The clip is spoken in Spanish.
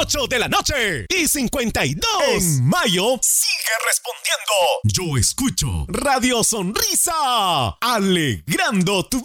8 de la noche y 52. En mayo, sigue respondiendo. Yo escucho Radio Sonrisa, alegrando tu vida.